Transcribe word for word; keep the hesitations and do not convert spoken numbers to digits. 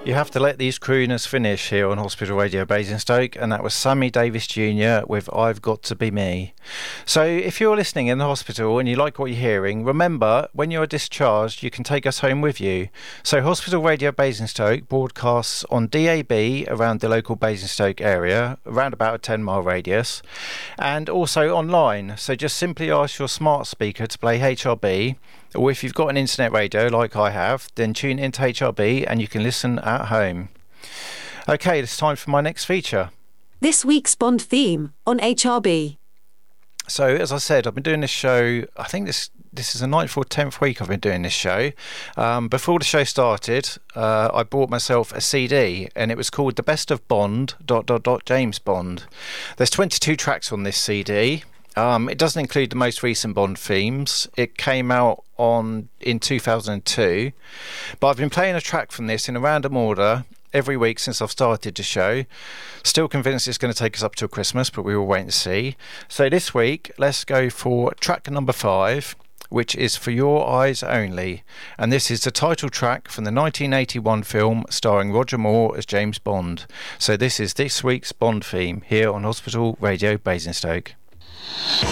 You have to let these crooners finish here on Hospital Radio Basingstoke, and that was Sammy Davis Junior with I've Got to Be Me. So if you're listening in the hospital and you like what you're hearing, remember, when you're discharged, you can take us home with you. So Hospital Radio Basingstoke broadcasts on D A B around the local Basingstoke area, around about a ten mile radius, and also online. So just simply ask your smart speaker to play H R B, or if you've got an internet radio like I have, then tune into H R B and you can listen at home. Okay, it's time for my next feature. This week's Bond theme on H R B. So, as I said, I've been doing this show, I think this this is the ninth or tenth week I've been doing this show. Um, before the show started, uh, I bought myself a C D, and it was called The Best of Bond, dot, dot, dot, James Bond. There's twenty-two tracks on this C D. Um, it doesn't include the most recent Bond themes. It came out on in two thousand two, but I've been playing a track from this in a random order every week since I've started the show. Still convinced it's going to take us up till Christmas, but we will wait and see. So this week, let's go for track number five, which is For Your Eyes Only, and this is the title track from the nineteen eighty-one film starring Roger Moore as James Bond. So this is this week's Bond theme here on Hospital Radio Basingstoke.